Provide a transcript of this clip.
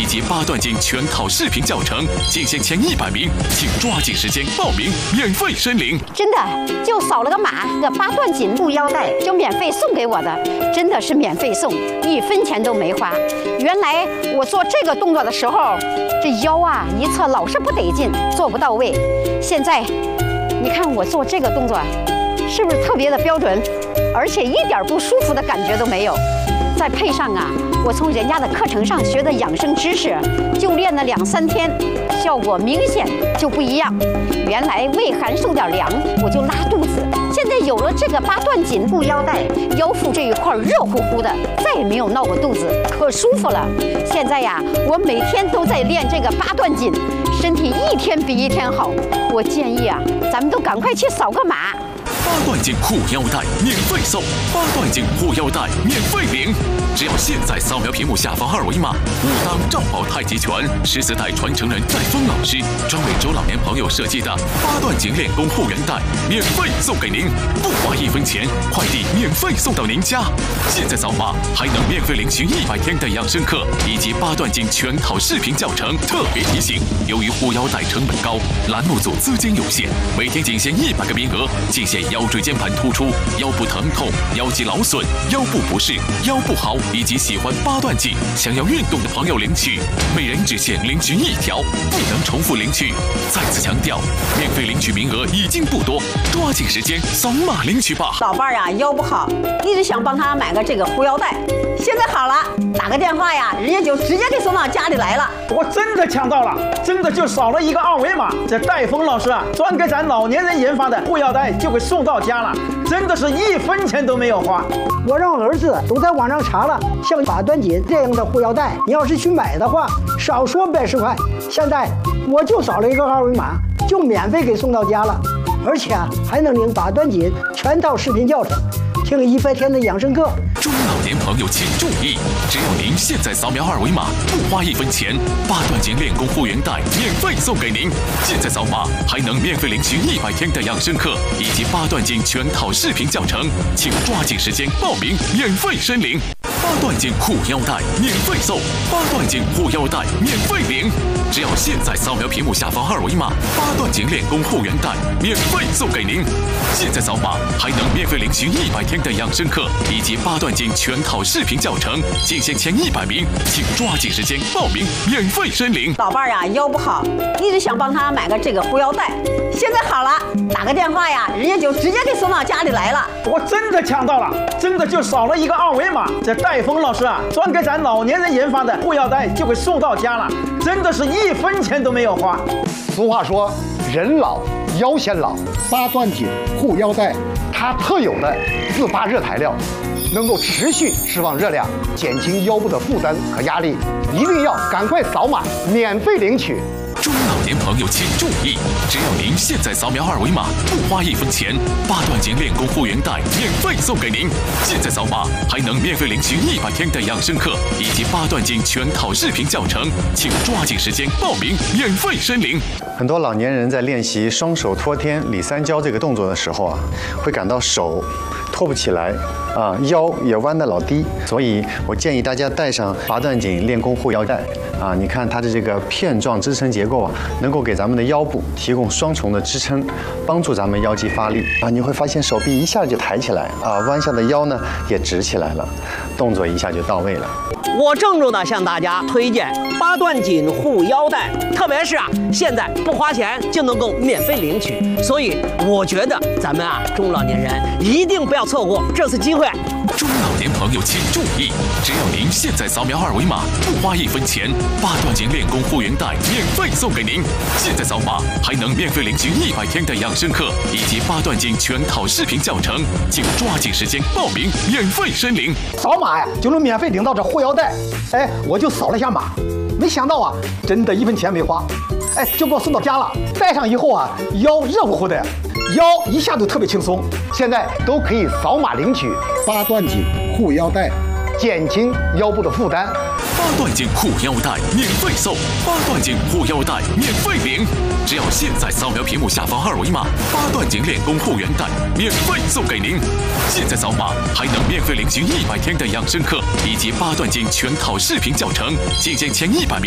及8段锦全套视频教程，仅限前100名，请抓紧时间报名，免费申领。 真的，就扫了个码，这8段锦布腰带就免费送给我的，真的是免费送，1分钱都没花。原来我做这个动作的时候，这腰啊一侧老是不得劲，做不到位。现在，你看我做这个动作，是不是特别的标准，而且一点不舒服的感觉都没有？再配上啊，我从人家的课程上学的养生知识，就练了2、3天，效果明显就不一样。原来胃寒受点凉，我就拉肚子。现在有了这个8段锦布腰带，腰腹这一块热乎乎的，再也没有闹过肚子，可舒服了。现在呀，我每天都在练这个8段锦，身体一天比一天好。我建议啊，咱们都赶快去扫个码。 8段锦护腰带免费送，8段锦护腰带免费领。只要现在扫描屏幕下方2维码，5当赵宝太极拳14代传承人戴峰老师专为中老年朋友设计的8段锦练功护原带免费送给您，不花1分钱，快递免费送到您家。现在扫码还能免费领取100天的养生课以及8段锦全套视频教程。特别提醒，由于护腰带成本高，栏目组资金有限，每天仅限100个名额，仅限腰椎间盘突出、腰部疼痛、腰肌劳损、腰部不适、腰不好以及喜欢8段锦想要运动的朋友领取，每人只限领取1条，不能重复领取。再次强调，免费领取名额已经不多，抓紧时间扫码领取吧。 老伴儿呀，腰不好，一直想帮他买个这个护腰带，现在好了，打个电话呀，人家就直接给送到家里来了。 我真的抢到了，真的就扫了一个2维码，这戴峰老师啊，专给咱老年人研发的护腰带就给送到家了，真的是1分钱都没有花。 我让儿子都在网上查了，像8段锦这样的护腰带，你要是去买的话，少说110块。现在我就扫了一个2维码，就免费给送到家了，而且还能领8段锦全套视频教程，听100天的养生课。 中老年朋友请注意，只要您现在扫描2维码，不花1分钱，8段锦练功护原带免费送给您。现在扫码还能免费领取100天的养生课以及8段锦全套视频教程，请抓紧时间报名，免费申领。8段锦护腰带免费送，8段锦护腰带免费领。只要现在扫描屏幕下方2维码，8段锦练功护原带免费送给您。现在扫码还能免费领取100天的养生课以及8段锦全套视频教程，仅限前100名，请抓紧时间报名，免费申领。 老伴儿呀，腰不好，一直想帮他买个这个护腰带，现在好了，打个电话呀，人家就直接给送到家里来了。 我真的抢到了，真的就扫了一个2维码，这戴峰老师啊，专给咱老年人研发的护腰带就给送到家了，真的是1分钱都没有花。 俗话说，人老腰先老，8段锦护腰带，它特有的自发热材料，能够持续释放热量，减轻腰部的负担和压力。一定要赶快扫码，免费领取。 中老年朋友请注意，只要您现在扫描2维码，不花1分钱，8段锦练功护原带免费送给您。现在扫码还能免费领取100天的养生课以及8段锦全套视频教程，请抓紧时间报名，免费申领。 很多老年人在练习双手托天里三交这个动作的时候啊，会感到手托不起来啊，腰也弯得老低，所以我建议大家带上8段锦练功护腰带啊。你看它的这个片状支撑结构啊，能够给咱们的腰部提供双重的支撑，帮助咱们腰肌发力啊。你会发现手臂一下就抬起来啊，弯下的腰呢也直起来了，动作一下就到位了。 我郑重的向大家推荐8段锦护腰带，特别是现在不花钱就能够免费领取，所以我觉得咱们中老年人一定不要错过这次机会。 中老年朋友请注意，只要您现在扫描2维码，不花1分钱，8段锦练功护原带免费送给您。现在扫码还能免费领取100天的养生课以及8段锦全套视频教程，请抓紧时间报名，免费申领。 扫码呀就能免费领到这护腰带，哎，我就扫了一下码，没想到真的1分钱没花，哎，就给我送到家了。戴上以后腰热乎乎的，腰一下就特别轻松。 现在都可以扫码领取8段锦护腰带，减轻腰部的负担。 8段锦护腰带免费送，8段锦护腰带免费领。只要现在扫描屏幕下方2维码，8段锦练功护原带免费送给您。现在扫码还能免费领取100天的养生课以及8段锦全套视频教程，仅限前100名。